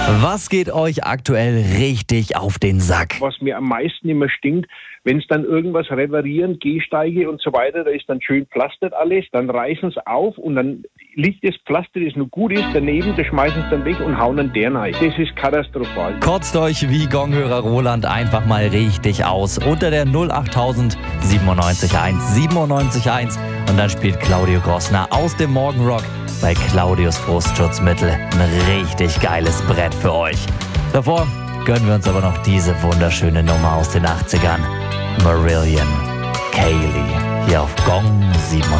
Was geht euch aktuell richtig auf den Sack? Was mir am meisten immer stinkt, wenn es dann irgendwas reparieren, Gehsteige und so weiter, da ist dann schön pflastert alles, dann reißen es auf und dann liegt das Pflaster, das noch gut ist, daneben, das schmeißen es dann weg und hauen dann der rein. Das ist katastrophal. Kotzt euch wie Gonghörer Roland einfach mal richtig aus. Unter der 08000 97.1 97.1 und dann spielt Claudio Grossner aus dem Morgenrock bei Claudius Frustschutzmittel ein richtig geiles Brett für euch. Davor gönnen wir uns aber noch diese wunderschöne Nummer aus den 80ern. Marillion Kaylee hier auf Gong 97.